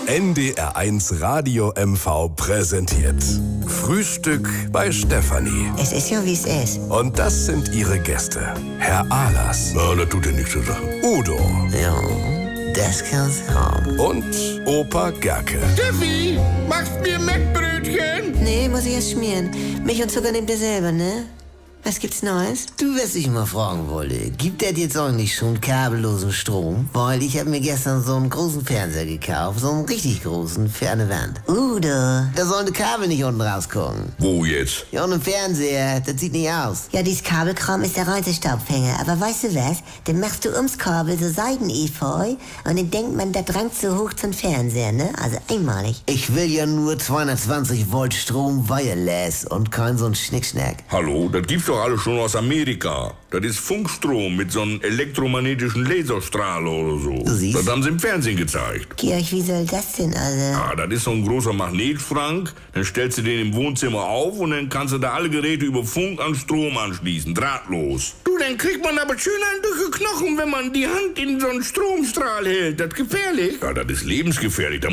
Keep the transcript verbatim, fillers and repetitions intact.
N D R eins Radio M V präsentiert Frühstück bei Stefanie. Es ist ja, wie es ist. Und das sind ihre Gäste. Herr Ahlers. Na, das tut ja nichts zur Sache. Udo. Ja, das kann's haben. Und Opa Gerke. Steffi, machst mir Mettbrötchen? Nee, muss ich erst schmieren. Milch und Zucker nehmt ihr selber, ne? Was gibt's Neues? Du, was ich mal fragen wollte, gibt das jetzt eigentlich schon kabellosen Strom? Weil ich habe mir gestern so einen großen Fernseher gekauft, so einen richtig großen, für eine Wand. Udo. Da sollen die Kabel nicht unten rausgucken. Wo jetzt? Ja, und ein Fernseher, das sieht nicht aus. Ja, dieses Kabelkram ist der reinste Staubfänger. Aber weißt du was? Dann machst du ums Kabel so Seiden-Efeu und dann denkt man, da drangt so hoch zum Fernseher, ne? Also einmalig. Ich will ja nur zweihundertzwanzig Volt Strom wireless und kein so ein Schnickschnack. Hallo, das gibt's doch alles schon aus Amerika. Das ist Funkstrom mit so einem elektromagnetischen Laserstrahl oder so. Du siehst? Das haben sie im Fernsehen gezeigt. Georg, wie soll das denn also? Ah, das ist so ein großer Magnetschrank. Dann stellst du den im Wohnzimmer auf und dann kannst du da alle Geräte über Funk an Strom anschließen. Drahtlos. Du, dann kriegt man aber schön einen durch die Knochen, wenn man die Hand in so einen Stromstrahl hält. Das ist gefährlich. Ja, das ist lebensgefährlich. Da